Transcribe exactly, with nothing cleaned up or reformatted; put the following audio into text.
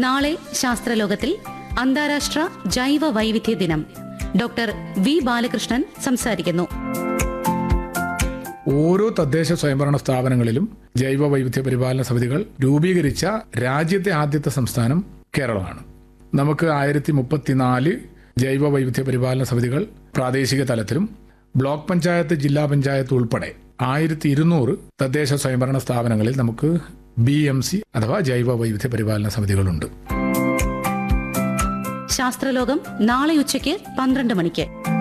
നാളെ ശാസ്ത്രലോകത്തിൽ അന്താരാഷ്ട്ര ജൈവ വൈവിധ്യ ദിനം. ഡോക്ടർ വി ബാലകൃഷ്ണൻ സംസാരിക്കുന്നു. ഓരോ തദ്ദേശ സ്വയംഭരണ സ്ഥാപനങ്ങളിലും ജൈവ വൈവിധ്യ പരിപാലന സമിതികൾ രൂപീകരിച്ച രാജ്യത്തെ ആദ്യത്തെ സംസ്ഥാനം കേരളമാണ്. നമുക്ക് ആയിരത്തി മുപ്പത്തിനാല് ജൈവ വൈവിധ്യ പരിപാലന സമിതികൾ പ്രാദേശിക തലത്തിലും ബ്ലോക്ക് പഞ്ചായത്ത്, ജില്ലാ പഞ്ചായത്ത് ഉൾപ്പെടെ ആയിരത്തി ഇരുന്നൂറ് തദ്ദേശ സ്വയംഭരണ സ്ഥാപനങ്ങളിൽ നമുക്ക് ബി എം സി അഥവാ ജൈവ വൈവിധ്യ പരിപാലന സമിതികളുണ്ട്. ശാസ്ത്രലോകം നാളെ ഉച്ചയ്ക്ക് പന്ത്രണ്ട് മണിക്ക്.